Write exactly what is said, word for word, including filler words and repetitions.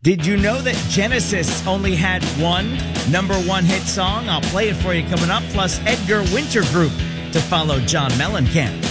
Did you know that Genesis only had one number one hit song? I'll play it for you coming up. Plus, Edgar Winter Group to follow John Mellencamp.